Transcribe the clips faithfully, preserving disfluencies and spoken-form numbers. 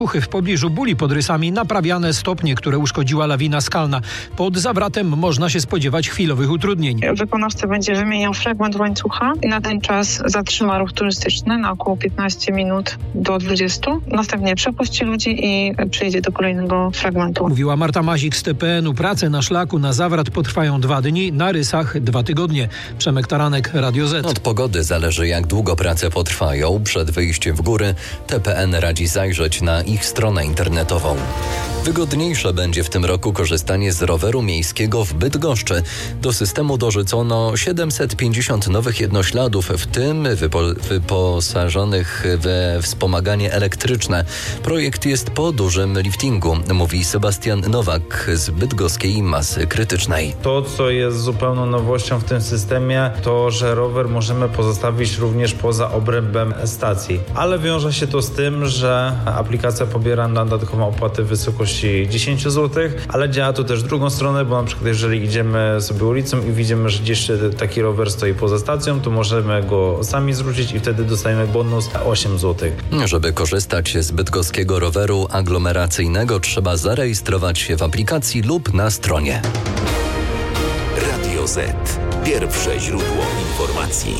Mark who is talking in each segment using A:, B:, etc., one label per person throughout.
A: W pobliżu Buli pod Rysami naprawiane stopnie, które uszkodziła lawina skalna. Pod Zawratem można się spodziewać chwilowych utrudnień.
B: Wykonawca będzie wymieniał fragment łańcucha i na ten czas zatrzyma ruch turystyczny na około piętnaście minut do dwudziestu. Następnie przepuści ludzi i przejdzie do kolejnego fragmentu.
A: Mówiła Marta Mazik z T P N u. Prace na szlaku na Zawrat potrwają dwa dni, na Rysach dwa tygodnie. Przemek Taranek, Radio Z.
C: Od pogody zależy, jak długo prace potrwają. Przed wyjściem w góry T P N radzi zajrzeć na ich stronę internetową. Wygodniejsze będzie w tym roku korzystanie z roweru miejskiego w Bydgoszczy. Do systemu dorzucono siedemset pięćdziesiąt nowych jednośladów, w tym wypo- wyposażonych we wspomaganie elektryczne. Projekt jest po dużym liftingu, mówi Sebastian Nowak z bydgoskiej masy krytycznej.
D: To, co jest zupełną nowością w tym systemie, to, że rower możemy pozostawić również poza obrębem stacji. Ale wiąże się to z tym, że aplikacja pobiera na dodatkową opłatę w wysokości dziesięć złotych, ale działa to też w drugą stronę, bo na przykład jeżeli idziemy sobie ulicą i widzimy, że gdzieś taki rower stoi poza stacją, to możemy go sami zwrócić i wtedy dostajemy bonus osiem złotych.
C: Żeby korzystać z bydgoskiego roweru aglomeracyjnego, trzeba zarejestrować się w aplikacji lub na stronie.
E: Radio Z. Pierwsze źródło informacji.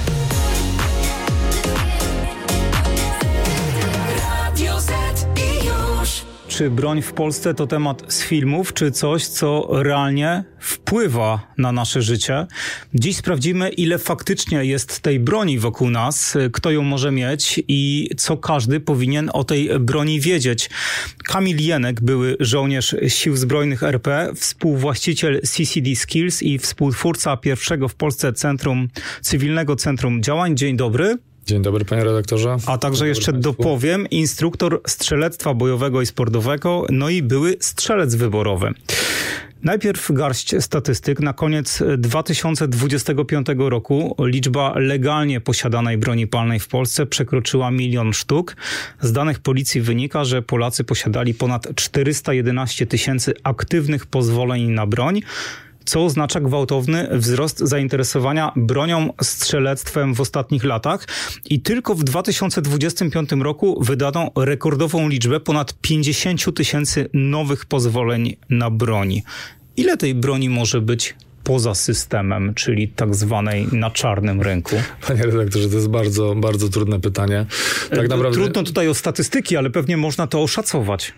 F: Czy broń w Polsce to temat z filmów, czy coś, co realnie wpływa na nasze życie? Dziś sprawdzimy, ile faktycznie jest tej broni wokół nas, kto ją może mieć i co każdy powinien o tej broni wiedzieć. Kamil Jenek, były żołnierz Sił Zbrojnych R P, współwłaściciel C C D Skills i współtwórca pierwszego w Polsce Centrum Cywilnego Centrum Działań. Dzień dobry.
G: Dzień dobry, panie redaktorze.
F: A także jeszcze dopowiem, instruktor strzelectwa bojowego i sportowego, no i były strzelec wyborowy. Najpierw garść statystyk. Na koniec dwa tysiące dwudziestego piątego roku liczba legalnie posiadanej broni palnej w Polsce przekroczyła milion sztuk. Z danych policji wynika, że Polacy posiadali ponad czterysta jedenaście tysięcy aktywnych pozwoleń na broń, co oznacza gwałtowny wzrost zainteresowania bronią, strzelectwem w ostatnich latach. I tylko w dwa tysiące dwudziestym piątym roku wydano rekordową liczbę ponad pięćdziesiąt tysięcy nowych pozwoleń na broń. Ile tej broni może być poza systemem, czyli tak zwanej na czarnym rynku?
G: Panie redaktorze, to jest bardzo, bardzo trudne pytanie. Tak naprawdę...
F: Trudno tutaj o statystyki, ale pewnie można to oszacować.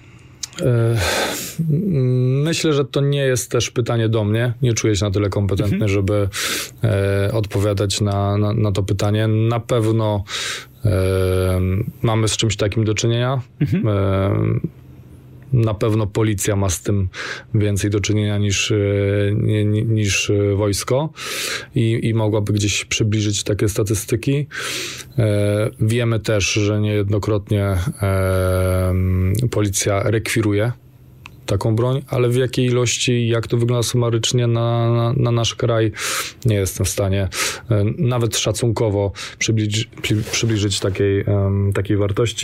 G: Myślę, że to nie jest też pytanie do mnie. Nie czuję się na tyle kompetentny, mhm. żeby e, odpowiadać na, na, na to pytanie. Na pewno e, mamy z czymś takim do czynienia. Mhm. E, Na pewno policja ma z tym więcej do czynienia niż, nie, niż wojsko i, i mogłaby gdzieś przybliżyć takie statystyki. E, wiemy też, że niejednokrotnie e, policja rekwiruje taką broń, ale w jakiej ilości, jak to wygląda sumarycznie na, na, na nasz kraj, nie jestem w stanie e, nawet szacunkowo przybliż, przybliżyć takiej, um, takiej wartości.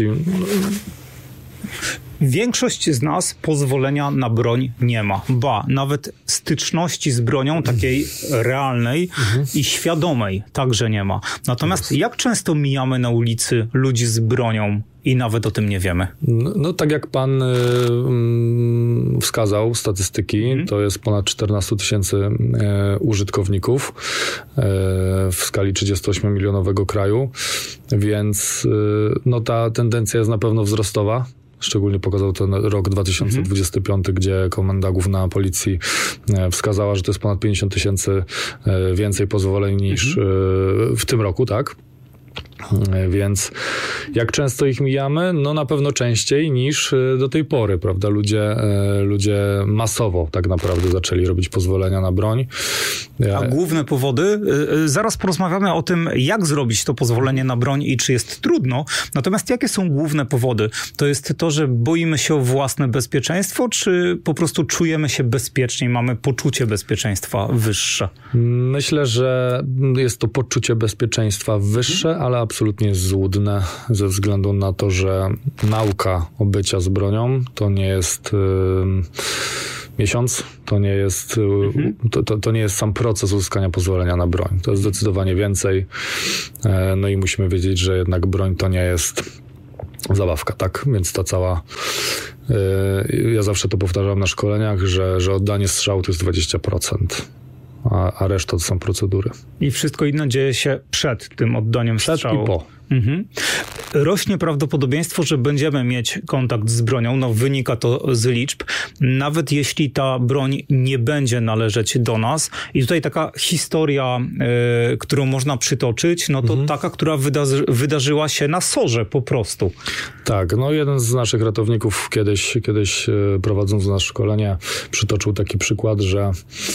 F: Większość z nas pozwolenia na broń nie ma. Ba, nawet styczności z bronią takiej realnej mhm. i świadomej także nie ma. Natomiast jak często mijamy na ulicy ludzi z bronią i nawet o tym nie wiemy?
G: No, no tak jak pan y, y, wskazał statystyki, mhm. to jest ponad czternaście tysięcy y, użytkowników y, w skali trzydziestoośmiomilionowego kraju, więc y, no ta tendencja jest na pewno wzrostowa. Szczególnie pokazał ten rok dwa tysiące dwudziesty piąty, mm-hmm. gdzie Komenda Główna Policji wskazała, że to jest ponad pięćdziesiąt tysięcy więcej pozwoleń niż mm-hmm. w tym roku, tak? Więc jak często ich mijamy? No na pewno częściej niż do tej pory, prawda? Ludzie, ludzie masowo tak naprawdę zaczęli robić pozwolenia na broń.
F: A główne powody? Zaraz porozmawiamy o tym, jak zrobić to pozwolenie na broń i czy jest trudno. Natomiast jakie są główne powody? To jest to, że boimy się o własne bezpieczeństwo, czy po prostu czujemy się bezpieczniej, mamy poczucie bezpieczeństwa wyższe?
G: Myślę, że jest to poczucie bezpieczeństwa wyższe, ale absolutnie złudne ze względu na to, że nauka obycia z bronią to nie jest y, miesiąc, to nie jest, mhm. to, to, to nie jest sam proces uzyskania pozwolenia na broń. To jest zdecydowanie więcej. No i musimy wiedzieć, że jednak broń to nie jest zabawka, tak? Więc ta cała... Yy, ja zawsze to powtarzam na szkoleniach, że, że oddanie strzału to jest dwadzieścia procent. A, a reszta to są procedury.
F: I wszystko inne dzieje się przed tym oddaniem
G: przed
F: strzału.
G: i po.
F: Mhm. Rośnie prawdopodobieństwo, że będziemy mieć kontakt z bronią, no wynika to z liczb, nawet jeśli ta broń nie będzie należeć do nas. I tutaj taka historia, y, którą można przytoczyć, no to mhm. taka, która wydarzy, wydarzyła się na Sorze po prostu.
G: Tak, no jeden z naszych ratowników kiedyś, kiedyś prowadząc u nas szkolenie przytoczył taki przykład, że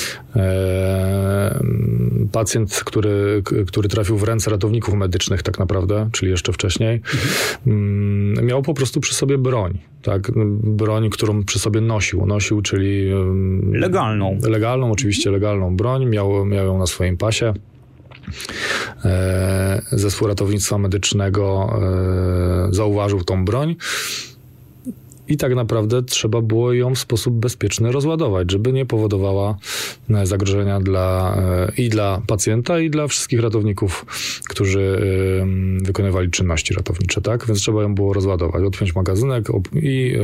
G: e, pacjent, który, który trafił w ręce ratowników medycznych tak naprawdę, czyli jeszcze wcześniej, mhm. miał po prostu przy sobie broń. Tak? Broń, którą przy sobie nosił. Nosił, czyli...
F: Legalną.
G: Legalną, oczywiście legalną broń. Miał, miał ją na swoim pasie. E, zespół ratownictwa medycznego e, zauważył tą broń. I tak naprawdę trzeba było ją w sposób bezpieczny rozładować, żeby nie powodowała zagrożenia dla, i dla pacjenta, i dla wszystkich ratowników, którzy wykonywali czynności ratownicze, tak? Więc trzeba ją było rozładować, odpiąć magazynek i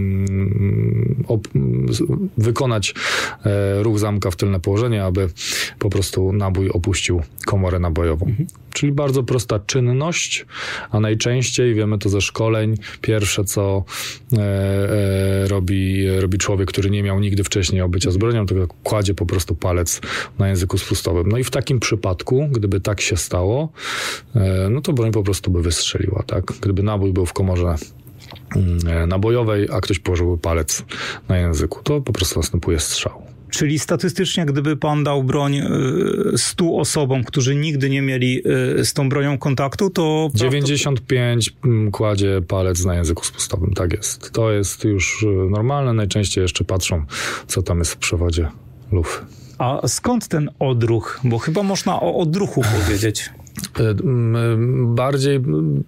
G: op, wykonać ruch zamka w tylne położenie, aby po prostu nabój opuścił komorę nabojową. Mhm. Czyli bardzo prosta czynność, a najczęściej, wiemy to ze szkoleń, pierwsze co e, e, robi, robi człowiek, który nie miał nigdy wcześniej obycia z bronią, to kładzie po prostu palec na języku spustowym. No i w takim przypadku, gdyby tak się stało, e, no to broń po prostu by wystrzeliła, tak? Gdyby nabój był w komorze e, nabojowej, a ktoś położył palec na języku, to po prostu następuje strzał.
F: Czyli statystycznie, gdyby pan dał broń stu osobom, którzy nigdy nie mieli z tą bronią kontaktu, to...
G: dziewięćdziesiąt pięć kładzie palec na języku spustowym, tak jest. To jest już normalne, najczęściej jeszcze patrzą, co tam jest w przewodzie lufy.
F: A skąd ten odruch? Bo chyba można o odruchu powiedzieć.
G: Bardziej...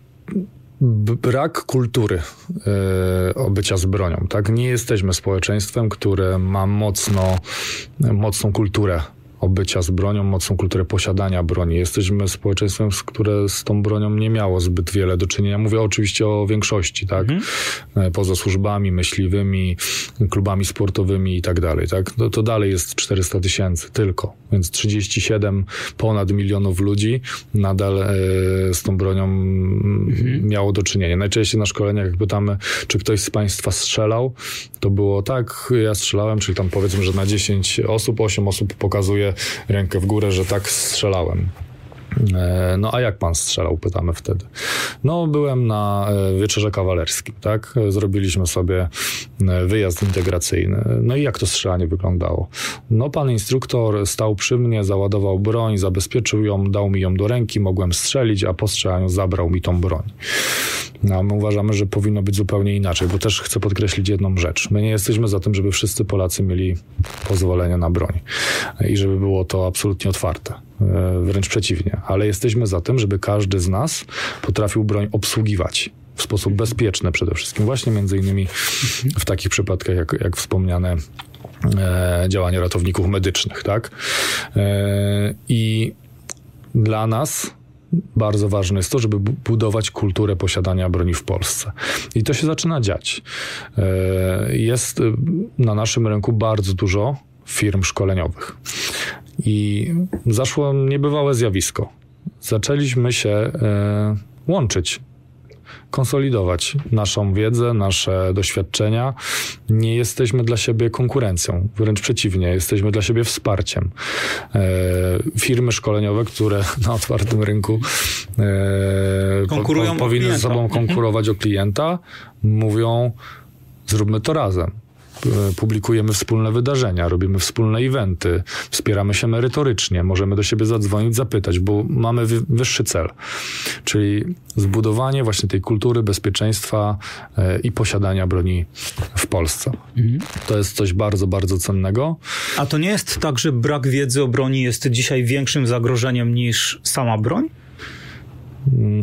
G: Brak kultury y, obycia z bronią, tak? Nie jesteśmy społeczeństwem, które ma mocno, mocną kulturę obycia z bronią, mocną kulturę posiadania broni. Jesteśmy społeczeństwem, które z tą bronią nie miało zbyt wiele do czynienia. Mówię oczywiście o większości, tak? Mhm. Poza służbami myśliwymi, klubami sportowymi i tak dalej, tak? To, to dalej jest czterysta tysięcy tylko, więc trzydzieści siedem ponad milionów ludzi nadal e, z tą bronią mhm. miało do czynienia. Najczęściej na szkoleniach, jak pytamy, czy ktoś z państwa strzelał, to było tak, ja strzelałem, czyli tam powiedzmy, że na dziesięć osób, osiem osób pokazuje rękę w górę, że tak strzelałem. No a jak pan strzelał? Pytamy wtedy. No byłem na wieczorze kawalerskim, tak? Zrobiliśmy sobie wyjazd integracyjny. No i jak to strzelanie wyglądało? No pan instruktor stał przy mnie, załadował broń, zabezpieczył ją, dał mi ją do ręki, mogłem strzelić, a po strzelaniu zabrał mi tą broń. No, my uważamy, że powinno być zupełnie inaczej, bo też chcę podkreślić jedną rzecz. My nie jesteśmy za tym, żeby wszyscy Polacy mieli pozwolenie na broń i żeby było to absolutnie otwarte. Wręcz przeciwnie. Ale jesteśmy za tym, żeby każdy z nas potrafił broń obsługiwać w sposób bezpieczny przede wszystkim. Właśnie między innymi w takich przypadkach, jak, jak wspomniane e, działania ratowników medycznych, tak? E, I dla nas bardzo ważne jest to, żeby budować kulturę posiadania broni w Polsce. I to się zaczyna dziać. Jest na naszym rynku bardzo dużo firm szkoleniowych. I zaszło niebywałe zjawisko. Zaczęliśmy się łączyć, konsolidować naszą wiedzę, nasze doświadczenia. Nie jesteśmy dla siebie konkurencją, wręcz przeciwnie, jesteśmy dla siebie wsparciem. E, firmy szkoleniowe, które na otwartym rynku e,
F: konkurują
G: po, powinny ze sobą konkurować o klienta, mówią, zróbmy to razem. Publikujemy wspólne wydarzenia, robimy wspólne eventy, wspieramy się merytorycznie, możemy do siebie zadzwonić, zapytać, bo mamy wyższy cel, czyli zbudowanie właśnie tej kultury bezpieczeństwa i posiadania broni w Polsce. Mhm. To jest coś bardzo, bardzo cennego.
F: A to nie jest tak, że brak wiedzy o broni jest dzisiaj większym zagrożeniem niż sama broń? Hmm.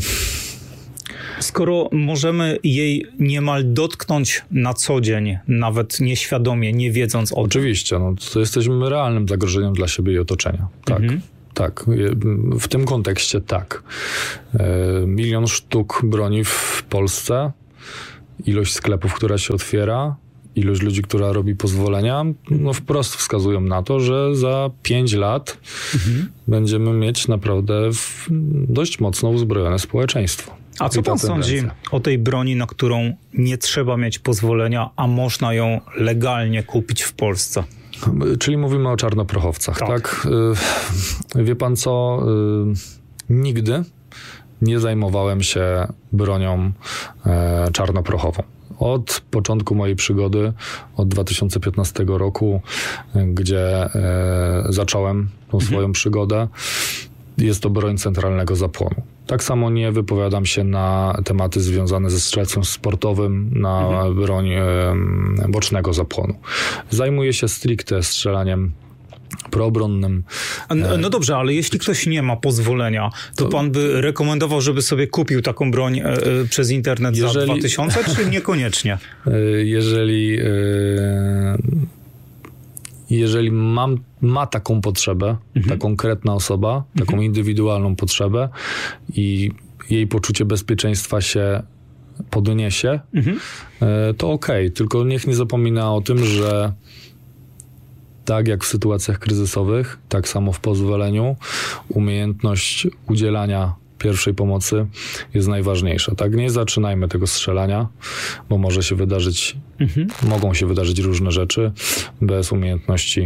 F: Skoro możemy jej niemal dotknąć na co dzień, nawet nieświadomie, nie wiedząc o tym.
G: Oczywiście, no, to jesteśmy realnym zagrożeniem dla siebie i otoczenia. Tak, mhm. tak. W tym kontekście tak. Milion sztuk broni w Polsce ilość sklepów, która się otwiera, ilość ludzi, która robi pozwolenia, no wprost wskazują na to, że za pięć lat mhm. będziemy mieć naprawdę dość mocno uzbrojone społeczeństwo.
F: A co pan sądzi o tej broni, na którą nie trzeba mieć pozwolenia, a można ją legalnie kupić w Polsce?
G: Czyli mówimy o czarnoprochowcach, tak? tak? Wie pan co? Nigdy nie zajmowałem się bronią czarnoprochową. Od początku mojej przygody, od dwa tysiące piętnastego roku, gdzie zacząłem tą swoją mhm. przygodę, jest to broń centralnego zapłonu. Tak samo nie wypowiadam się na tematy związane ze strzelstwem sportowym, na mhm. broń e, bocznego zapłonu. Zajmuję się stricte strzelaniem proobronnym.
F: No, no dobrze, ale jeśli ktoś nie ma pozwolenia, to, to pan by rekomendował, żeby sobie kupił taką broń e, przez internet jeżeli, za dwa tysiące, czy niekoniecznie?
G: Jeżeli... E, Jeżeli mam, ma taką potrzebę, mhm. ta konkretna osoba, mhm. taką indywidualną potrzebę i jej poczucie bezpieczeństwa się podniesie, mhm. to okej. Okay. Tylko niech nie zapomina o tym, że tak jak w sytuacjach kryzysowych, tak samo w pozwoleniu, umiejętność udzielania pierwszej pomocy jest najważniejsza. Tak, nie zaczynajmy tego strzelania, bo może się wydarzyć, mhm. mogą się wydarzyć różne rzeczy bez umiejętności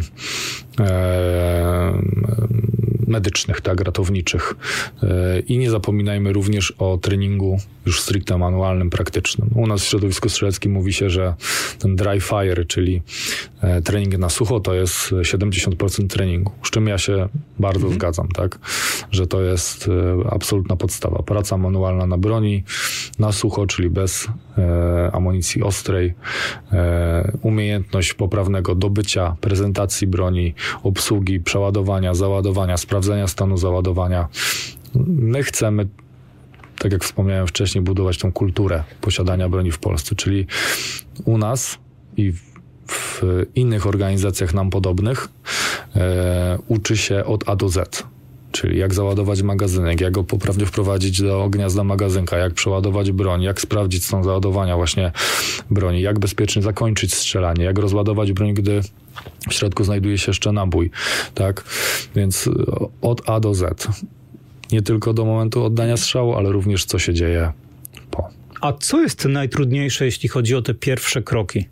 G: e, medycznych, tak, ratowniczych. E, I nie zapominajmy również o treningu już stricte manualnym, praktycznym. U nas w środowisku strzeleckim mówi się, że ten dry fire, czyli e, trening na sucho, to jest siedemdziesiąt procent treningu, z czym ja się bardzo mhm. zgadzam, tak, że to jest e, absolutna podstawa. Praca manualna na broni, na sucho, czyli bez e, amunicji ostrej, e, umiejętność poprawnego dobycia, prezentacji broni, obsługi, przeładowania, załadowania, sprawdzenia stanu załadowania. My chcemy, tak jak wspomniałem wcześniej, budować tą kulturę posiadania broni w Polsce, czyli u nas i w innych organizacjach nam podobnych e, uczy się od A do Z. Czyli jak załadować magazynek, jak go poprawnie wprowadzić do gniazda magazynka, jak przeładować broń, jak sprawdzić stan załadowania właśnie broni, jak bezpiecznie zakończyć strzelanie, jak rozładować broń, gdy w środku znajduje się jeszcze nabój, tak? Więc od A do Z. Nie tylko do momentu oddania strzału, ale również co się dzieje po.
F: A co jest najtrudniejsze, jeśli chodzi o te pierwsze kroki?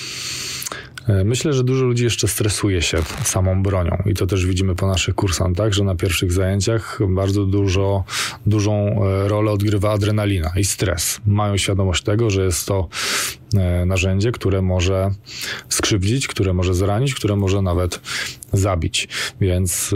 G: Myślę, że dużo ludzi jeszcze stresuje się samą bronią i to też widzimy po naszych kursantach, że na pierwszych zajęciach bardzo dużo, dużą rolę odgrywa adrenalina i stres. Mają świadomość tego, że jest to narzędzie, które może skrzywdzić, które może zranić, które może nawet zabić. Więc,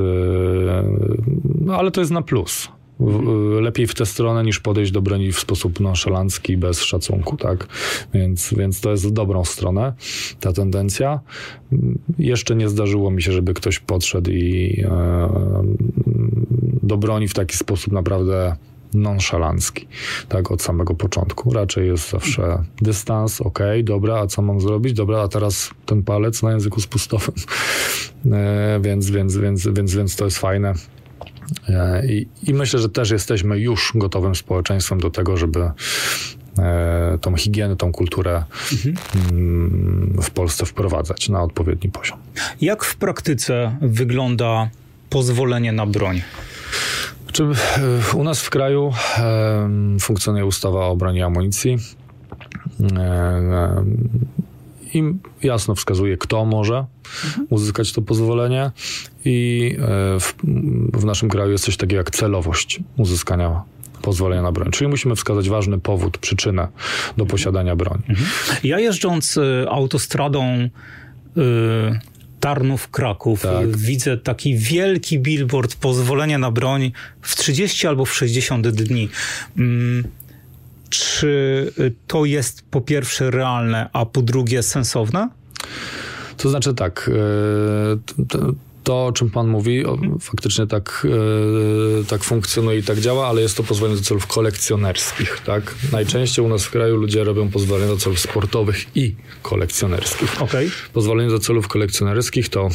G: no ale to jest na plus. Lepiej w tę stronę niż podejść do broni w sposób nonszalancki, bez szacunku, tak? Więc, więc to jest w dobrą stronę ta tendencja. Jeszcze nie zdarzyło mi się, żeby ktoś podszedł i e, do broni w taki sposób naprawdę nonszalancki, tak, od samego początku. Raczej jest zawsze dystans, okej, okay, dobra, a co mam zrobić? Dobra, a teraz ten palec na języku spustowym. E, więc, więc, więc, więc, więc to jest fajne. I, I myślę, że też jesteśmy już gotowym społeczeństwem do tego, żeby e, tą higienę, tą kulturę mhm. m, w Polsce wprowadzać na odpowiedni poziom.
F: Jak w praktyce wygląda pozwolenie na broń?
G: Czy u nas w kraju e, funkcjonuje ustawa o broni i amunicji. E, I jasno wskazuje, kto może mhm. uzyskać to pozwolenie i w, w naszym kraju jest coś takiego jak celowość uzyskania pozwolenia na broń. Czyli musimy wskazać ważny powód, przyczynę do posiadania broni.
F: Mhm. Ja jeżdżąc autostradą y, Tarnów-Kraków tak. widzę taki wielki billboard pozwolenia na broń w trzydzieści albo w sześćdziesiąt dni. Mm. Czy to jest po pierwsze realne, a po drugie sensowne?
G: To znaczy tak, to, to o czym pan mówi, hmm. faktycznie tak, tak funkcjonuje i tak działa, ale jest to pozwolenie do celów kolekcjonerskich, tak? Najczęściej u nas w kraju ludzie robią pozwolenia do celów sportowych i kolekcjonerskich. Okay. Pozwolenie do celów kolekcjonerskich to,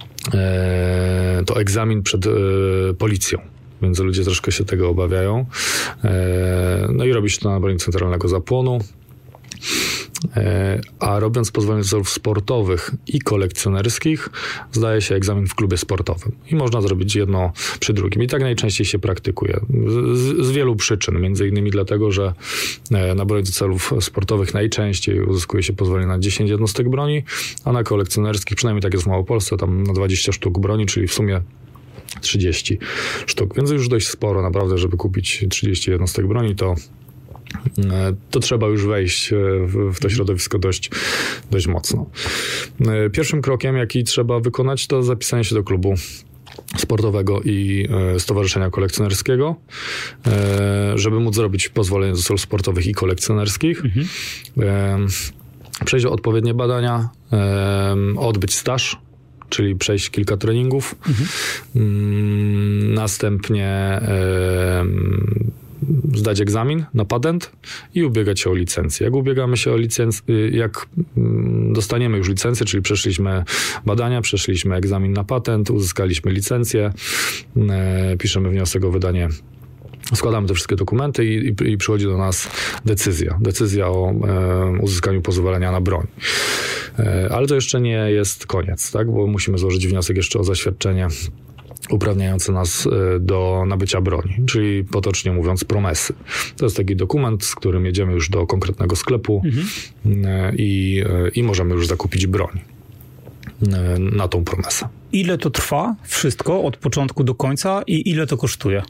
G: to egzamin przed policją. Więc ludzie troszkę się tego obawiają. No i robi się to na broni centralnego zapłonu. A robiąc pozwolenie do celów sportowych i kolekcjonerskich, zdaje się egzamin w klubie sportowym. I można zrobić jedno przy drugim. I tak najczęściej się praktykuje. Z, z wielu przyczyn. Między innymi dlatego, że na broń do celów sportowych najczęściej uzyskuje się pozwolenie na dziesięć jednostek broni, a na kolekcjonerskich, przynajmniej tak jest w Małopolsce, tam na dwadzieścia sztuk broni, czyli w sumie trzydzieści sztuk. Więc już dość sporo naprawdę, żeby kupić trzydzieści jednostek broni, to to trzeba już wejść w, w to środowisko dość, dość mocno. Pierwszym krokiem, jaki trzeba wykonać, to zapisanie się do klubu sportowego i stowarzyszenia kolekcjonerskiego, żeby móc zrobić pozwolenie do celów sportowych i kolekcjonerskich. Mhm. Przejść odpowiednie badania, odbyć staż, czyli przejść kilka treningów. Mhm. Następnie zdać egzamin na patent i ubiegać się o licencję. Jak ubiegamy się o licencję, jak dostaniemy już licencję, czyli przeszliśmy badania, przeszliśmy egzamin na patent, uzyskaliśmy licencję, piszemy wniosek o wydanie, składamy te wszystkie dokumenty i, i, i przychodzi do nas decyzja. Decyzja o e, uzyskaniu pozwolenia na broń. E, ale to jeszcze nie jest koniec, tak? Bo musimy złożyć wniosek jeszcze o zaświadczenie uprawniające nas do nabycia broni, czyli potocznie mówiąc promesy. To jest taki dokument, z którym jedziemy już do konkretnego sklepu mhm. i, i możemy już zakupić broń na tą promesę.
F: Ile to trwa wszystko od początku do końca i ile to kosztuje?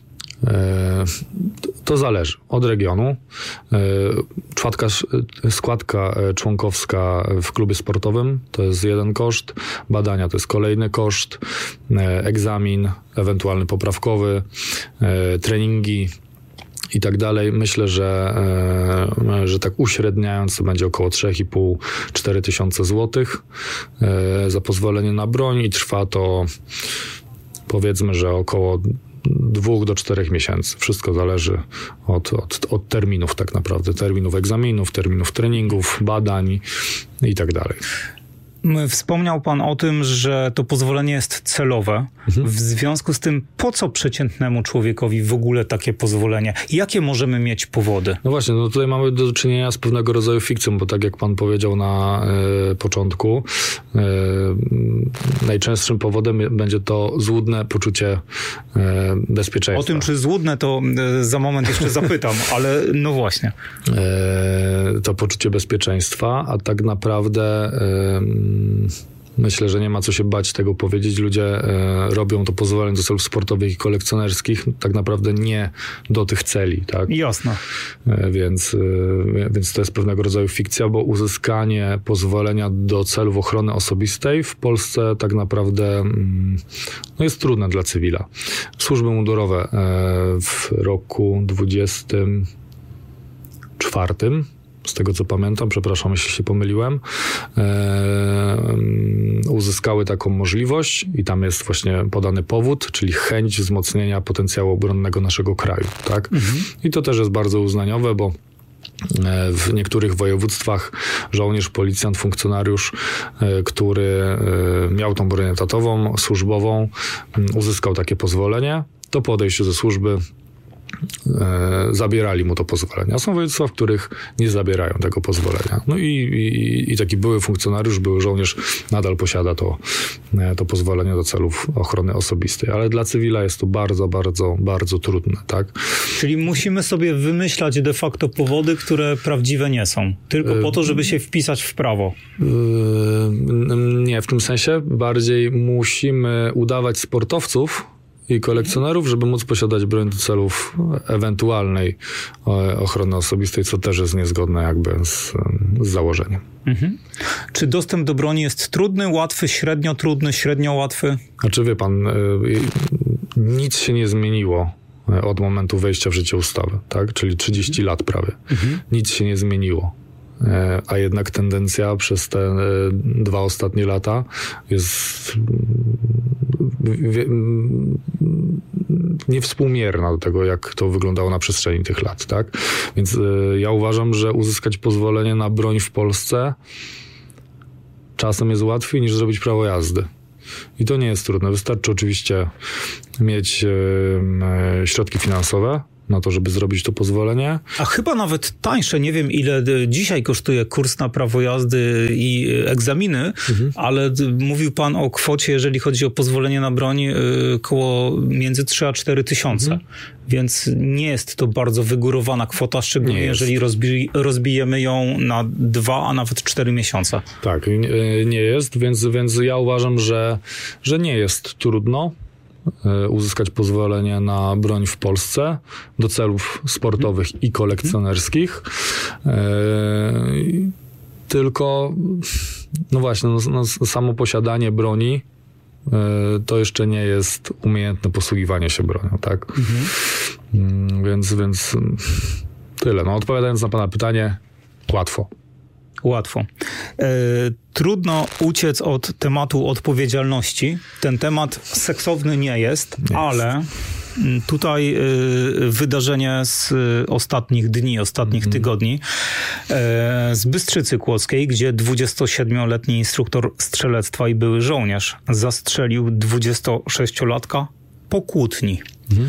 G: To zależy od regionu. Czwartka, składka członkowska w klubie sportowym to jest jeden koszt, badania to jest kolejny koszt, egzamin, ewentualny poprawkowy, treningi i tak dalej. Myślę, że, że tak uśredniając to będzie około trzy i pół do czterech tysięcy złotych za pozwolenie na broń i trwa to, powiedzmy, że około dwóch do czterech miesięcy. Wszystko zależy od, od, od terminów tak naprawdę. Terminów egzaminów, terminów treningów, badań i tak dalej.
F: Wspomniał pan o tym, że to pozwolenie jest celowe. Mhm. W związku z tym, po co przeciętnemu człowiekowi w ogóle takie pozwolenie? Jakie możemy mieć powody?
G: No właśnie, no tutaj mamy do czynienia z pewnego rodzaju fikcją, bo tak jak pan powiedział na y, początku, y, najczęstszym powodem będzie to złudne poczucie y, bezpieczeństwa.
F: O tym, czy złudne, to y, za moment jeszcze zapytam, ale no właśnie.
G: Y, to poczucie bezpieczeństwa, a tak naprawdę y, myślę, że nie ma co się bać tego powiedzieć. Ludzie e, robią to pozwolenie do celów sportowych i kolekcjonerskich tak naprawdę nie do tych celi, tak?
F: Jasne.
G: E, więc, e, więc to jest pewnego rodzaju fikcja, bo uzyskanie pozwolenia do celów ochrony osobistej w Polsce tak naprawdę mm, no jest trudne dla cywila. Służby mundurowe e, w roku dwudziestym czwartym, z tego co pamiętam, przepraszam, jeśli się pomyliłem, e, uzyskały taką możliwość i tam jest właśnie podany powód, czyli chęć wzmocnienia potencjału obronnego naszego kraju, tak? Mhm. I to też jest bardzo uznaniowe, bo w niektórych województwach żołnierz, policjant, funkcjonariusz, który miał tą broń etatową, służbową, uzyskał takie pozwolenie, to po odejściu ze służby E, zabierali mu to pozwolenie. A są województwa, w których nie zabierają tego pozwolenia. No i, i, i taki były funkcjonariusz, były żołnierz nadal posiada to, e, to pozwolenie do celów ochrony osobistej. Ale dla cywila jest to bardzo, bardzo, bardzo trudne, tak?
F: Czyli musimy sobie wymyślać de facto powody, które prawdziwe nie są. Tylko po to, żeby się wpisać w prawo.
G: E, nie, w tym sensie bardziej musimy udawać sportowców i kolekcjonerów, żeby móc posiadać broń do celów ewentualnej ochrony osobistej, co też jest niezgodne jakby z, z założeniem.
F: Mhm. Czy dostęp do broni jest trudny, łatwy, średnio trudny, średnio łatwy?
G: Znaczy wie pan, nic się nie zmieniło od momentu wejścia w życie ustawy, tak? Czyli trzydzieści lat prawie. Mhm. Nic się nie zmieniło. A jednak tendencja przez te dwa ostatnie lata jest niewspółmierna do tego, jak to wyglądało na przestrzeni tych lat, tak? Więc ja uważam, że uzyskać pozwolenie na broń w Polsce czasem jest łatwiej niż zrobić prawo jazdy. I to nie jest trudne. Wystarczy oczywiście mieć środki finansowe na to, żeby zrobić to pozwolenie.
F: A chyba nawet tańsze, nie wiem ile dzisiaj kosztuje kurs na prawo jazdy i egzaminy, mhm. ale mówił pan o kwocie, jeżeli chodzi o pozwolenie na broń, koło między trzy a cztery tysiące. Mhm. Więc nie jest to bardzo wygórowana kwota, szczególnie jeżeli rozbi- rozbijemy ją na dwa, a nawet cztery miesiące.
G: Tak, nie, nie jest, więc, więc ja uważam, że, że nie jest trudno uzyskać pozwolenie na broń w Polsce do celów sportowych hmm. i kolekcjonerskich. Hmm. Tylko, no właśnie, no, no, samo posiadanie broni to jeszcze nie jest umiejętne posługiwanie się bronią, tak? Mhm. Więc, więc tyle. No, odpowiadając na pana pytanie, łatwo.
F: Łatwo. E, trudno uciec od tematu odpowiedzialności. Ten temat seksowny nie jest, jest. ale tutaj y, wydarzenie z y, ostatnich dni, ostatnich mm. tygodni y, z Bystrzycy Kłodzkiej, gdzie dwudziestosiedmioletni instruktor strzelectwa i były żołnierz zastrzelił dwudziestosześciolatka po kłótni. Mm.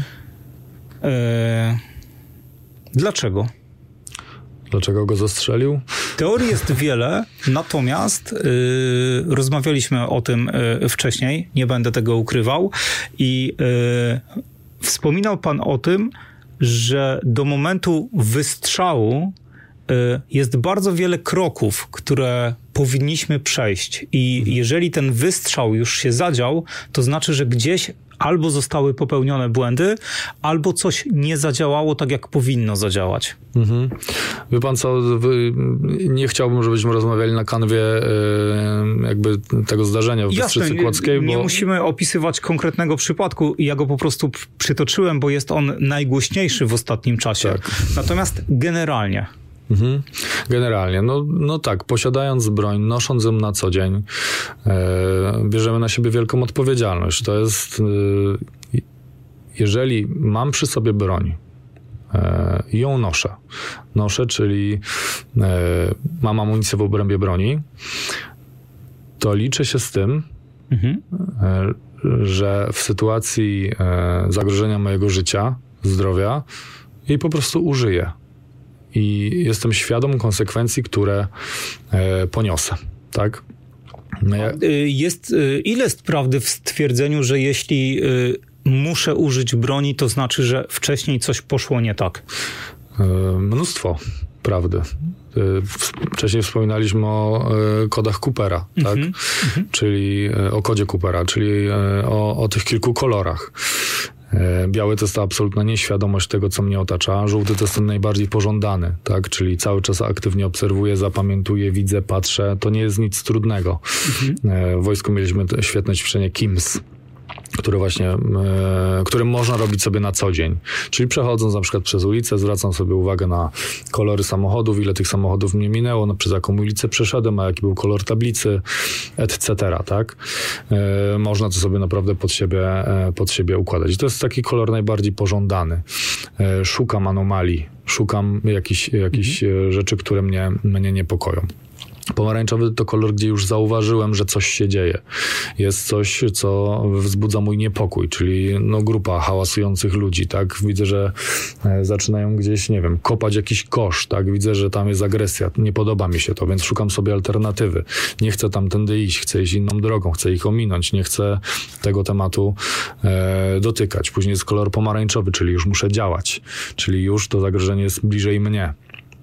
F: Y, dlaczego?
G: Dlaczego go zastrzelił?
F: Teorii jest wiele, natomiast yy, rozmawialiśmy o tym yy, wcześniej, nie będę tego ukrywał i yy, wspominał pan o tym, że do momentu wystrzału yy, jest bardzo wiele kroków, które powinniśmy przejść i jeżeli ten wystrzał już się zadział, to znaczy, że gdzieś albo zostały popełnione błędy, albo coś nie zadziałało tak, jak powinno zadziałać.
G: Mhm. Wie pan co, wy, nie chciałbym, żebyśmy rozmawiali na kanwie yy, jakby tego zdarzenia w Bystrzycy Kłodzkiej.
F: Bo... Nie
G: bo...
F: musimy opisywać konkretnego przypadku. Ja go po prostu przytoczyłem, bo jest on najgłośniejszy w ostatnim czasie. Tak. Natomiast generalnie...
G: Mhm. Generalnie, no, no tak, posiadając broń, nosząc ją na co dzień, e, bierzemy na siebie wielką odpowiedzialność. To jest, e, jeżeli mam przy sobie broń e, i ją noszę, noszę, czyli e, mam amunicję w obrębie broni, to liczę się z tym, mhm. e, że w sytuacji e, zagrożenia mojego życia, zdrowia, jej po prostu użyję. I jestem świadom konsekwencji, które e, poniosę, tak?
F: Ja... Jest, ile jest prawdy w stwierdzeniu, że jeśli y, muszę użyć broni, to znaczy, że wcześniej coś poszło nie tak?
G: E, mnóstwo prawdy. E, wcześniej wspominaliśmy o e, kodach Coopera, mm-hmm. tak? Mm-hmm. Czyli e, o kodzie Coopera, czyli e, o, o tych kilku kolorach. Biały to jest ta absolutna nieświadomość tego, co mnie otacza. Żółty to jest ten najbardziej pożądany, tak? Czyli cały czas aktywnie obserwuję, zapamiętuję, widzę, patrzę. To nie jest nic trudnego. Mhm. W wojsku mieliśmy świetne ćwiczenie K I M S, które właśnie, e, które można robić sobie na co dzień. Czyli przechodząc na przykład przez ulicę, zwracam sobie uwagę na kolory samochodów, ile tych samochodów mnie minęło, no, przez jaką ulicę przeszedłem, a jaki był kolor tablicy, et cetera, tak? E, można to sobie naprawdę pod siebie, e, pod siebie układać. I to jest taki kolor najbardziej pożądany. E, szukam anomalii, szukam jakichś, jakichś mhm. rzeczy, które mnie, mnie niepokoją. Pomarańczowy to kolor, gdzie już zauważyłem, że coś się dzieje. Jest coś, co wzbudza mój niepokój, czyli no, grupa hałasujących ludzi, tak? Widzę, że zaczynają gdzieś, nie wiem, kopać jakiś kosz, tak? Widzę, że tam jest agresja. Nie podoba mi się to, więc szukam sobie alternatywy. Nie chcę tamtędy iść, chcę iść inną drogą, chcę ich ominąć, nie chcę tego tematu e, dotykać. Później jest kolor pomarańczowy, czyli już muszę działać, czyli już to zagrożenie jest bliżej mnie.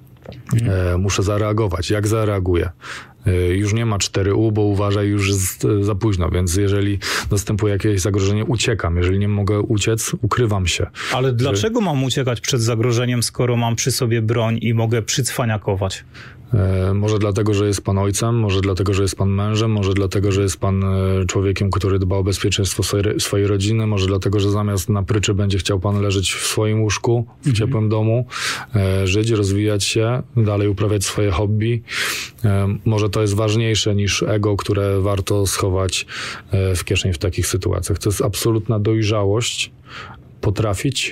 G: E, muszę zareagować. Jak zareaguję? E, już nie ma cztery U, bo uważaj, już jest e, za późno, więc jeżeli następuje jakieś zagrożenie, uciekam. Jeżeli nie mogę uciec, ukrywam się.
F: Ale dlaczego mam uciekać przed zagrożeniem, skoro mam przy sobie broń i mogę przycwaniakować?
G: E, może dlatego, że jest pan ojcem, może dlatego, że jest pan mężem, może dlatego, że jest pan e, człowiekiem, który dba o bezpieczeństwo swojej, swojej rodziny, może dlatego, że zamiast na pryczy będzie chciał pan leżeć w swoim łóżku, w mhm. ciepłym domu, e, żyć, rozwijać się, dalej uprawiać swoje hobby. E, może to jest ważniejsze niż ego, które warto schować e, w kieszeń w takich sytuacjach. To jest absolutna dojrzałość, potrafić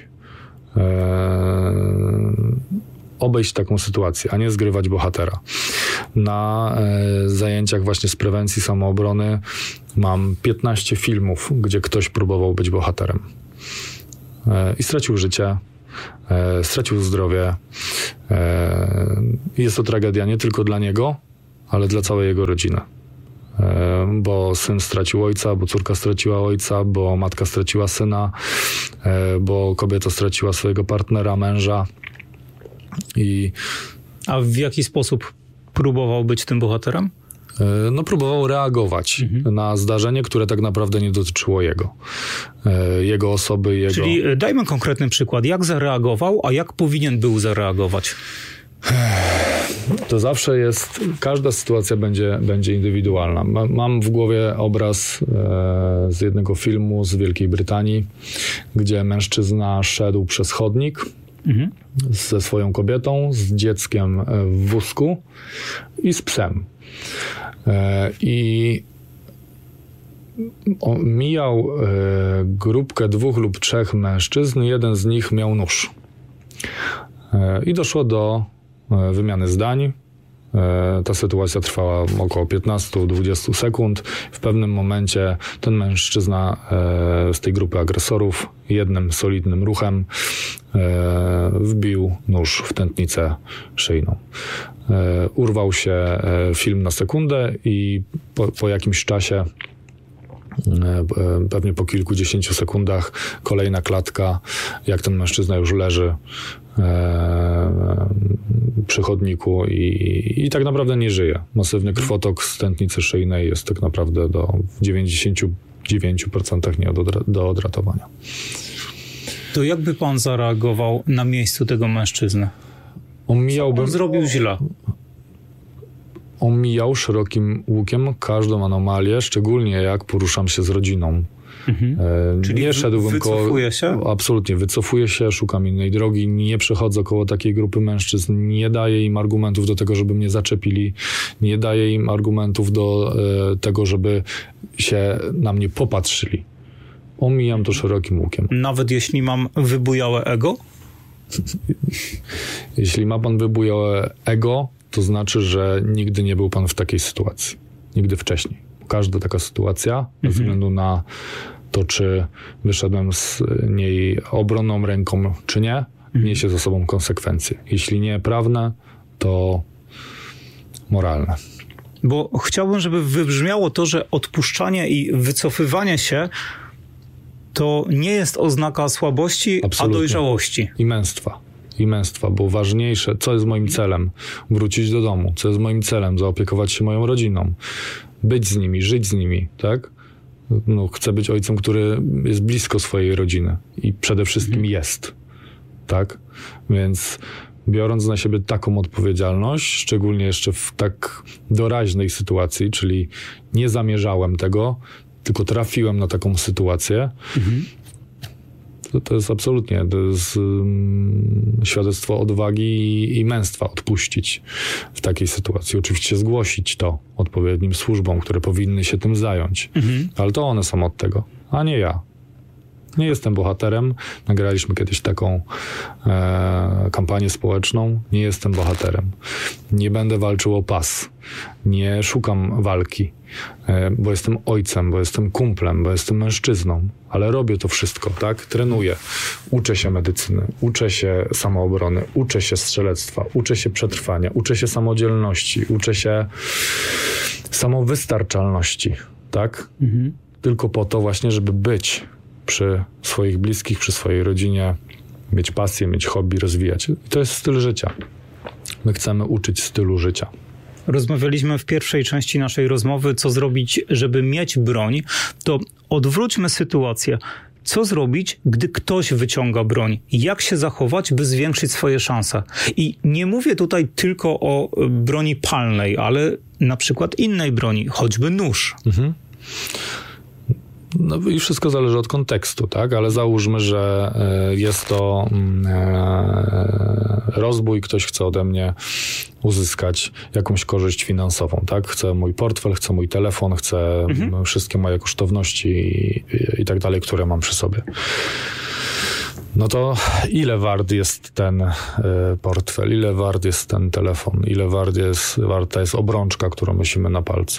G: e, obejść taką sytuację, a nie zgrywać bohatera. Na e, zajęciach właśnie z prewencji samoobrony mam piętnaście filmów, gdzie ktoś próbował być bohaterem. E, I stracił życie, e, stracił zdrowie. E, jest to tragedia nie tylko dla niego, ale dla całej jego rodziny. E, bo syn stracił ojca, bo córka straciła ojca, bo matka straciła syna, e, bo kobieta straciła swojego partnera, męża. I
F: A w jaki sposób próbował być tym bohaterem?
G: no, próbował reagować mhm. na zdarzenie, które tak naprawdę nie dotyczyło jego. Jego osoby, jego...
F: Czyli dajmy konkretny przykład. Jak zareagował, a jak powinien był zareagować?
G: To zawsze jest... Każda sytuacja będzie, będzie indywidualna. Mam w głowie obraz z jednego filmu z Wielkiej Brytanii, gdzie mężczyzna szedł przez chodnik mhm. ze swoją kobietą, z dzieckiem w wózku i z psem. I mijał grupkę dwóch lub trzech mężczyzn, jeden z nich miał nóż. I doszło do wymiany zdań. Ta sytuacja trwała około piętnaście do dwudziestu sekund. W pewnym momencie ten mężczyzna z tej grupy agresorów jednym solidnym ruchem wbił nóż w tętnicę szyjną. Urwał się film na sekundę i po, po jakimś czasie, pewnie po kilkudziesięciu sekundach, kolejna klatka, jak ten mężczyzna już leży przy chodniku i, i tak naprawdę nie żyje. Masywny krwotok z tętnicy szyjnej jest tak naprawdę do w dziewięćdziesięciu dziewięciu procentach nie do, do odratowania.
F: To jakby pan zareagował na miejscu tego mężczyzny?
G: Omijałbym,
F: on zrobił źle.
G: Omijał szerokim łukiem każdą anomalię, szczególnie jak poruszam się z rodziną. Mhm. E,
F: Czyli
G: nie szedłbym
F: wycofuje
G: koło,
F: się?
G: Absolutnie, wycofuję się, szukam innej drogi, nie przechodzę koło takiej grupy mężczyzn, nie daję im argumentów do tego, żeby mnie zaczepili, nie daję im argumentów do e, tego, żeby się na mnie popatrzyli. Omijam to szerokim łukiem.
F: Nawet jeśli mam wybujałe ego?
G: Jeśli ma pan wybujałe ego, to znaczy, że nigdy nie był pan w takiej sytuacji. Nigdy wcześniej. Każda taka sytuacja, mhm. ze względu na to, czy wyszedłem z niej obronną ręką, czy nie, mhm. niesie za sobą konsekwencje. Jeśli nie prawne, to moralne.
F: Bo chciałbym, żeby wybrzmiało to, że odpuszczanie i wycofywanie się to nie jest oznaka słabości, absolutnie. A dojrzałości.
G: I męstwa. I męstwa, bo ważniejsze, co jest moim celem? Wrócić do domu. Co jest moim celem? Zaopiekować się moją rodziną. Być z nimi, żyć z nimi, tak? No, chcę być ojcem, który jest blisko swojej rodziny i przede wszystkim mhm. jest, tak? Więc biorąc na siebie taką odpowiedzialność, szczególnie jeszcze w tak doraźnej sytuacji, czyli nie zamierzałem tego, tylko trafiłem na taką sytuację, mhm. to, to jest absolutnie to jest, um, świadectwo odwagi i, i męstwa odpuścić w takiej sytuacji. Oczywiście zgłosić to odpowiednim służbom, które powinny się tym zająć. Mhm. Ale to one są od tego, a nie ja. Nie jestem bohaterem. Nagraliśmy kiedyś taką e, kampanię społeczną. Nie jestem bohaterem. Nie będę walczył o pas. Nie szukam walki, e, bo jestem ojcem, bo jestem kumplem, bo jestem mężczyzną. Ale robię to wszystko, tak? Trenuję. Uczę się medycyny, uczę się samoobrony, uczę się strzelectwa, uczę się przetrwania, uczę się samodzielności, uczę się samowystarczalności, tak? Mhm. Tylko po to właśnie, żeby być przy swoich bliskich, przy swojej rodzinie, mieć pasję, mieć hobby, rozwijać. I to jest styl życia. My chcemy uczyć stylu życia.
F: Rozmawialiśmy w pierwszej części naszej rozmowy, co zrobić, żeby mieć broń. To odwróćmy sytuację. Co zrobić, gdy ktoś wyciąga broń? Jak się zachować, by zwiększyć swoje szanse? I nie mówię tutaj tylko o broni palnej, ale na przykład innej broni, choćby nóż. Mhm.
G: No i wszystko zależy od kontekstu, tak? Ale załóżmy, że jest to rozbój, ktoś chce ode mnie uzyskać jakąś korzyść finansową, tak? Chce mój portfel, chce mój telefon, chce mhm. wszystkie moje kosztowności i, i tak dalej, które mam przy sobie. No to ile wart jest ten y, portfel, ile wart jest ten telefon, ile wart jest, warta jest obrączka, którą nosimy na palcu.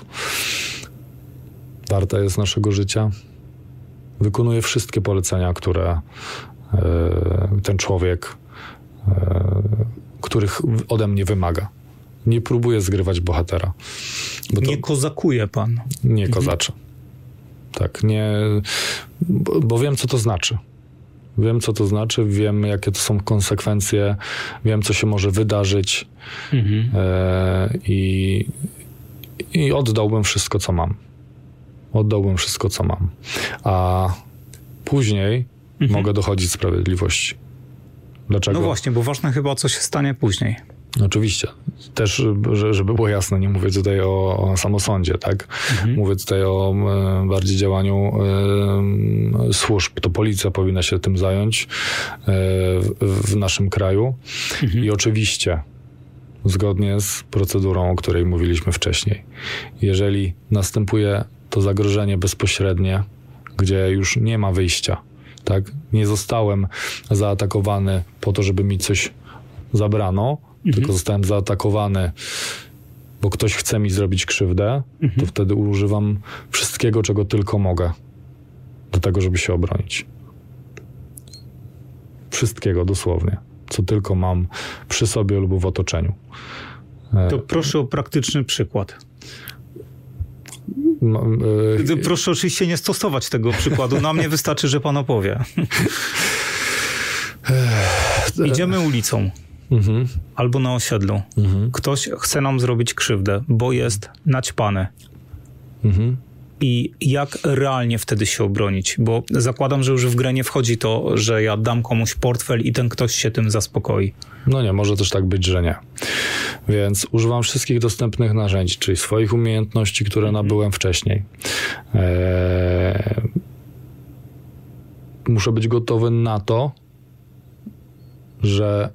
G: Warta jest naszego życia. Wykonuję wszystkie polecenia, które ten człowiek, których ode mnie wymaga. Nie próbuję zgrywać bohatera.
F: Bo to nie kozakuje pan.
G: Nie kozaczę. Mhm. Tak, nie... Bo, bo wiem, co to znaczy. Wiem, co to znaczy, wiem, jakie to są konsekwencje, wiem, co się może wydarzyć mhm. e, i, i oddałbym wszystko, co mam. Oddałbym wszystko, co mam. A później mhm. mogę dochodzić sprawiedliwości. Dlaczego?
F: No właśnie, bo ważne chyba, co się stanie później.
G: Oczywiście. Też, żeby było jasne, nie mówię tutaj o, o samosądzie, tak? Mhm. Mówię tutaj o e, bardziej działaniu e, służb. To policja powinna się tym zająć e, w, w naszym kraju. Mhm. I oczywiście zgodnie z procedurą, o której mówiliśmy wcześniej. Jeżeli następuje to zagrożenie bezpośrednie, gdzie już nie ma wyjścia, tak? Nie zostałem zaatakowany po to, żeby mi coś zabrano, mhm. tylko zostałem zaatakowany, bo ktoś chce mi zrobić krzywdę, mhm. to wtedy używam wszystkiego, czego tylko mogę do tego, żeby się obronić. Wszystkiego dosłownie, co tylko mam przy sobie lub w otoczeniu.
F: To proszę o praktyczny przykład.
G: No, yy...
F: Proszę oczywiście nie stosować tego przykładu. Na mnie wystarczy, że pan opowie. Idziemy ulicą. Mhm. Albo na osiedlu. Mhm. Ktoś chce nam zrobić krzywdę, bo jest naćpany. Mhm. I jak realnie wtedy się obronić? Bo zakładam, że już w grę nie wchodzi to, że ja dam komuś portfel i ten ktoś się tym zaspokoi.
G: No nie, może też tak być, że nie. Więc używam wszystkich dostępnych narzędzi, czyli swoich umiejętności, które mhm. nabyłem wcześniej. Eee... Muszę być gotowy na to, że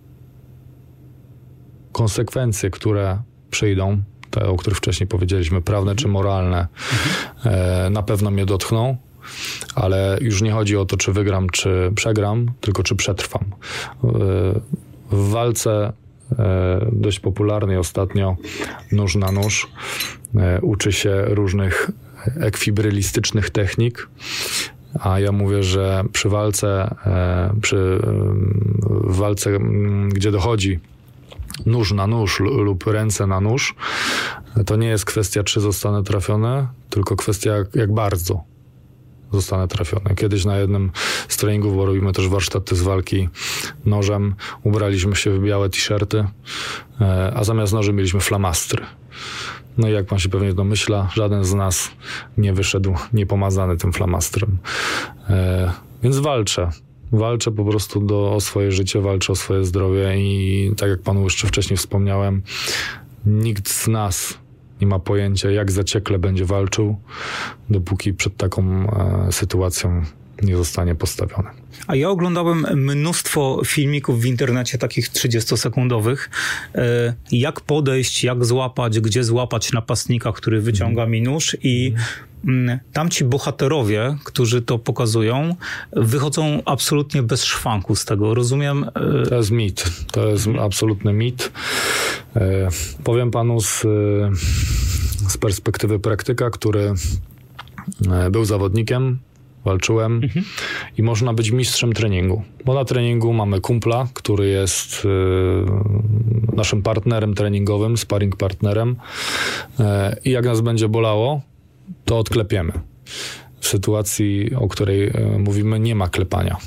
G: konsekwencje, które przyjdą, te, o których wcześniej powiedzieliśmy, prawne czy moralne, mhm. e, na pewno mnie dotkną, ale już nie chodzi o to, czy wygram, czy przegram, tylko czy przetrwam. E, w walce e, dość popularnej ostatnio nóż na nóż e, uczy się różnych ekwibrylistycznych technik, a ja mówię, że przy walce, e, przy w walce, gdzie dochodzi nóż na nóż lub ręce na nóż, to nie jest kwestia, czy zostanę trafiony, tylko kwestia, jak, jak bardzo zostanę trafiony. Kiedyś na jednym z treningów, bo robimy też warsztaty z walki nożem, ubraliśmy się w białe t-shirty, a zamiast noży mieliśmy flamastry. No i jak pan się pewnie domyśla, żaden z nas nie wyszedł niepomazany tym flamastrem. Więc walczę. Walczę po prostu do, o swoje życie, walczę o swoje zdrowie i tak jak panu jeszcze wcześniej wspomniałem, nikt z nas nie ma pojęcia, jak zaciekle będzie walczył, dopóki przed taką e, sytuacją nie zostanie postawiony.
F: A ja oglądałem mnóstwo filmików w internecie, takich trzydziestosekundowych, e, jak podejść, jak złapać, gdzie złapać napastnika, który wyciąga mi nóż i mm, tamci bohaterowie, którzy to pokazują, wychodzą absolutnie bez szwanku z tego. Rozumiem? E...
G: To jest mit. To jest absolutny mit. E, powiem panu z, z perspektywy praktyka, który był zawodnikiem, walczyłem mhm. i można być mistrzem treningu. Bo na treningu mamy kumpla, który jest y, naszym partnerem treningowym, sparring partnerem y, i jak nas będzie bolało, to odklepiemy. W sytuacji, o której y, mówimy, nie ma klepania.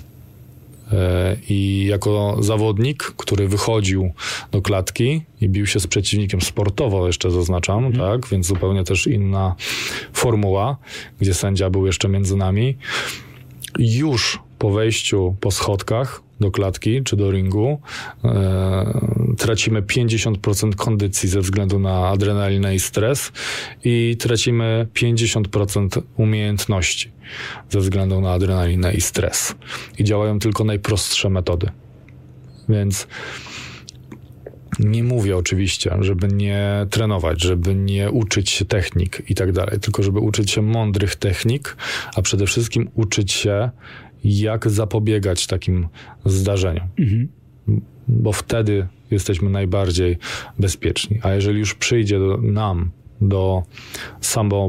G: I jako zawodnik, który wychodził do klatki i bił się z przeciwnikiem sportowo, jeszcze zaznaczam, mm. tak, więc zupełnie też inna formuła, gdzie sędzia był jeszcze między nami, już po wejściu po schodkach do klatki czy do ringu e, tracimy pięćdziesiąt procent kondycji ze względu na adrenalinę i stres i tracimy pięćdziesiąt procent umiejętności ze względu na adrenalinę i stres. I działają tylko najprostsze metody. Więc nie mówię oczywiście, żeby nie trenować, żeby nie uczyć się technik i tak dalej, tylko żeby uczyć się mądrych technik, a przede wszystkim uczyć się, jak zapobiegać takim zdarzeniom. Mhm. Bo wtedy jesteśmy najbardziej bezpieczni. A jeżeli już przyjdzie do, nam do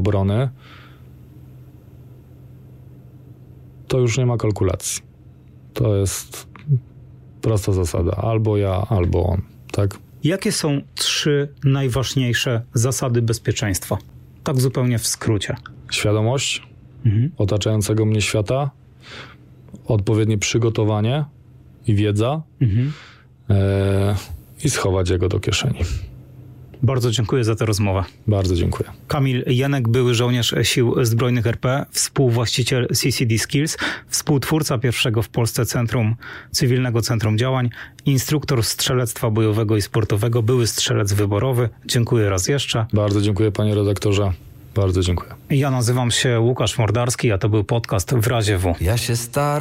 G: samoobrony, to już nie ma kalkulacji. To jest prosta zasada. Albo ja, albo on. Tak?
F: Jakie są trzy najważniejsze zasady bezpieczeństwa? Tak zupełnie w skrócie.
G: Świadomość
F: Mhm.
G: otaczającego mnie świata, odpowiednie przygotowanie i wiedza
F: Mhm.
G: e, i schować jego do kieszeni.
F: Bardzo dziękuję za tę rozmowę.
G: Bardzo dziękuję.
F: Kamil Janek, były żołnierz Sił Zbrojnych R P, współwłaściciel C C D Skills, współtwórca pierwszego w Polsce Centrum Cywilnego Centrum Działań, instruktor strzelectwa bojowego i sportowego, były strzelec wyborowy. Dziękuję raz jeszcze.
G: Bardzo dziękuję, panie redaktorze. Bardzo dziękuję.
F: Ja nazywam się Łukasz Mordarski, a to był podcast W razie W.
H: Ja się staram.